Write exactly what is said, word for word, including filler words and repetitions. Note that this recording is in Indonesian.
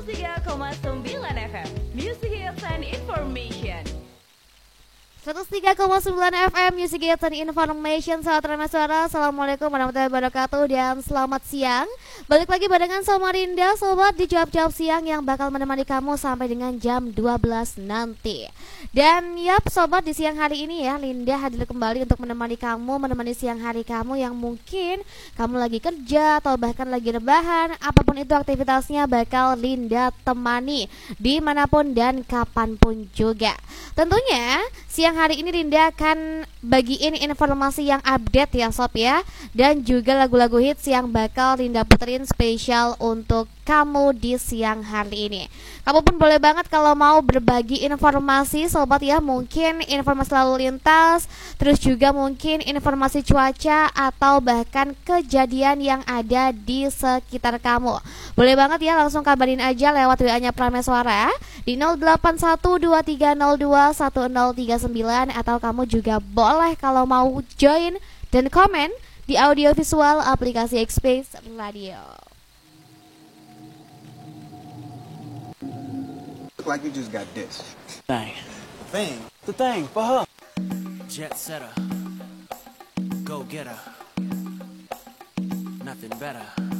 seratus tiga koma sembilan F M Music Hits and Information. seratus tiga koma sembilan F M Music Hits and Information. Sahabat Rema Suara, Assalamualaikum warahmatullahi wabarakatuh dan selamat siang. Balik lagi barengan sama Rinda, sobat, di jawab-jawab siang yang bakal menemani kamu sampai dengan jam dua belas nanti. Dan yap sobat, di siang hari ini ya Linda hadir kembali untuk menemani kamu, menemani siang hari kamu yang mungkin kamu lagi kerja atau bahkan lagi rebahan. Apapun itu aktivitasnya bakal Linda temani dimanapun dan kapanpun juga. Tentunya siang hari ini Linda akan bagiin informasi yang update ya sob ya, dan juga lagu-lagu hits yang bakal Linda puterin spesial untuk kamu di siang hari ini. Kamu pun boleh banget kalau mau berbagi informasi sobat ya, mungkin informasi lalu lintas, terus juga mungkin informasi cuaca atau bahkan kejadian yang ada di sekitar kamu. Boleh banget ya, langsung kabarin aja lewat W A-nya Prameswara di nol delapan satu dua tiga nol dua satu nol tiga sembilan, atau kamu juga boleh kalau mau join dan komen di audio visual aplikasi X-Space Radio. Look like you just got this. Thing. Thing. The thing for her. Jet setter. Go getter. Nothing better.